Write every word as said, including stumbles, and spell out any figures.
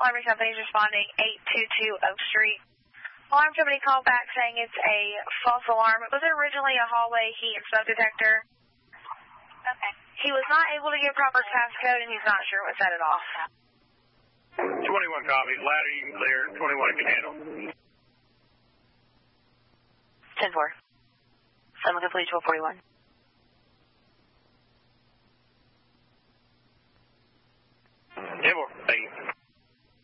Alarming company is responding eight two two Oak Street. Alarm company called back saying it's a false alarm. It was originally a hallway heat and smoke detector. Okay. He was not able to get proper passcode, and he's not sure what set it off. twenty-one copies. Ladder, you can clear. twenty-one can handle. ten four. Seven complete, twelve forty-one.